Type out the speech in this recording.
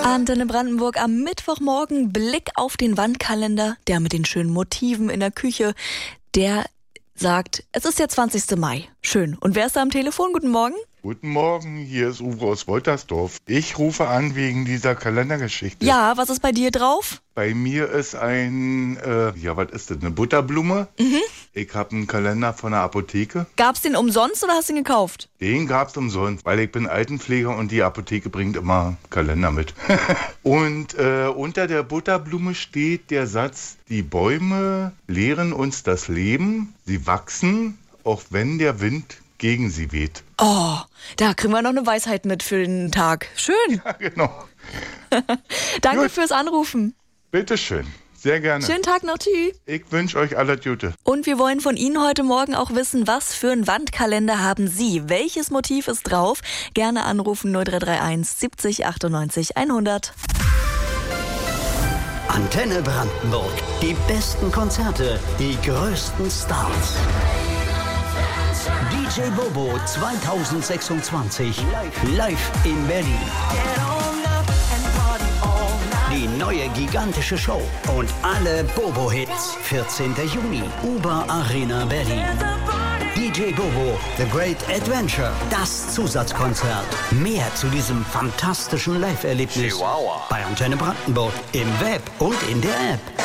Antenne Brandenburg am Mittwochmorgen. Blick auf den Wandkalender, der mit den schönen Motiven in der Küche. Der sagt, es ist der 20. Mai. Schön. Und wer ist da am Telefon? Guten Morgen. Guten Morgen, hier ist Uwe aus Woltersdorf. Ich rufe an wegen dieser Kalendergeschichte. Ja, was ist bei dir drauf? Bei mir ist was ist das, eine Butterblume. Ich habe einen Kalender von der Apotheke. Gab's den umsonst oder hast du ihn gekauft? Den gab's umsonst, weil ich bin Altenpfleger und die Apotheke bringt immer Kalender mit. Und unter der Butterblume steht der Satz, die Bäume lehren uns das Leben, sie wachsen, auch wenn der Wind gegen sie weht. Oh, da kriegen wir noch eine Weisheit mit für den Tag. Schön. Ja, genau. Danke Gut. fürs Anrufen. Bitteschön, sehr gerne. Schönen Tag noch, tschüss. Ich wünsche euch alles Gute. Und wir wollen von Ihnen heute Morgen auch wissen, was für einen Wandkalender haben Sie? Welches Motiv ist drauf? Gerne anrufen 0331 70 98 100. Antenne Brandenburg. Die besten Konzerte, die größten Stars. DJ Bobo 2026 live in Berlin. Die neue gigantische Show und alle Bobo-Hits. 14. Juni, Uber Arena Berlin. DJ Bobo, The Great Adventure, das Zusatzkonzert. Mehr zu diesem fantastischen Live-Erlebnis bei Antenne Brandenburg im Web und in der App.